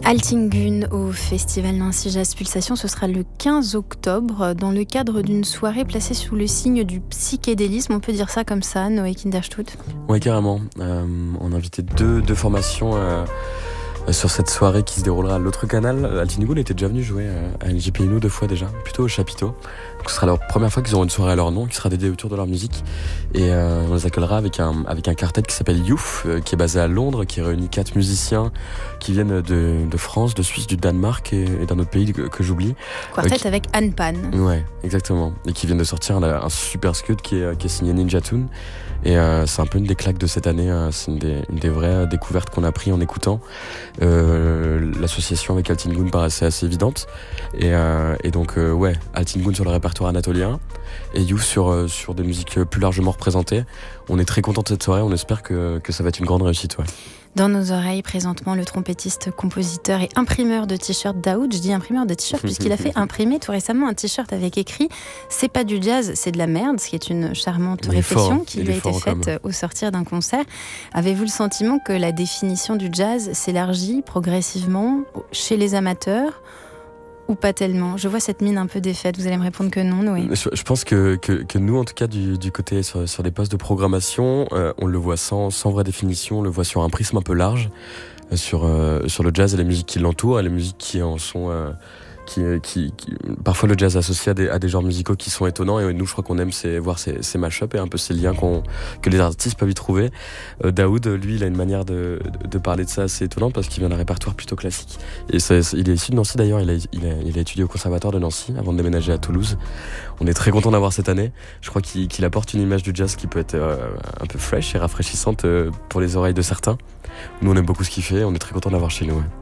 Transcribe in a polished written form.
Altingun au Festival Nancy Jazz Pulsation, ce sera le 15 octobre dans le cadre d'une soirée placée sous le signe du psychédélisme, on peut dire ça comme ça, Noé Kinderstut? Oui, carrément. On a invité deux formations sur cette soirée qui se déroulera à l'autre canal. Altingun était déjà venu jouer à LJPNU 2 fois déjà, plutôt au chapiteau. Donc ce sera leur première fois qu'ils auront une soirée à leur nom, qui sera dédiée autour de leur musique. Et on les accueillera avec un quartet qui s'appelle Youth, qui est basé à Londres, qui réunit 4 musiciens qui viennent de France, de Suisse, du Danemark et d'un autre pays que j'oublie. Quartet avec Anne Pan. Ouais, exactement. Et qui viennent de sortir un super scud qui est signé Ninja Tune. Et c'est un peu une des claques de cette année, c'est une des vraies découvertes qu'on a pris en écoutant. L'association avec Altingun paraissait assez évidente. Et donc, ouais, Altingun sur le répertoire anatolien et You sur des musiques plus largement représentées. On est très content de cette soirée, on espère que ça va être une grande réussite. Ouais. Dans nos oreilles, présentement, le trompettiste, compositeur et imprimeur de t-shirts Daoud. Je dis imprimeur de t-shirts puisqu'il a fait imprimer tout récemment un t-shirt avec écrit « C'est pas du jazz, c'est de la merde », ce qui est une charmante réflexion qui lui a été faite au sortir d'un concert. Avez-vous le sentiment que la définition du jazz s'élargit progressivement chez les amateurs ou pas tellement? Je vois cette mine un peu défaite. Vous allez me répondre que non, Noé. Je pense que nous, en tout cas, du côté sur des postes de programmation, on le voit sans vraie définition, on le voit sur un prisme un peu large, sur le jazz et les musiques qui l'entourent, et les musiques qui en sont... parfois le jazz associé à des genres musicaux qui sont étonnants, et nous je crois qu'on aime voir ces mash-ups et un peu ces liens que les artistes peuvent y trouver. Daoud, lui, il a une manière de parler de ça assez étonnante parce qu'il vient d'un répertoire plutôt classique, et il est issu de Nancy d'ailleurs. Il a étudié au conservatoire de Nancy avant de déménager à Toulouse. On est très content d'avoir cette année. Je crois qu'il apporte une image du jazz qui peut être un peu fraîche et rafraîchissante pour les oreilles de certains. Nous on aime beaucoup ce qu'il fait, on est très content d'avoir chez nous.